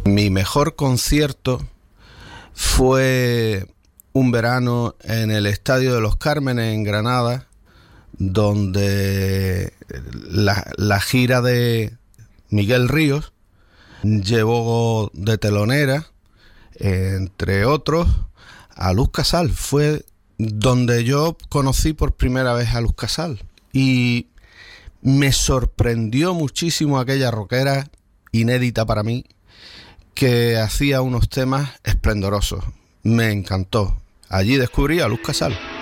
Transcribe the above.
Mi mejor concierto fue un verano en el Estadio de los Cármenes en Granada, donde la gira de Miguel Ríos llevó de telonera, entre otros, a Luz Casal. Fue donde yo conocí por primera vez a Luz Casal y me sorprendió muchísimo aquella rockera inédita para mí, que hacía unos temas esplendorosos. Me encantó. Allí descubrí a Luz Casal.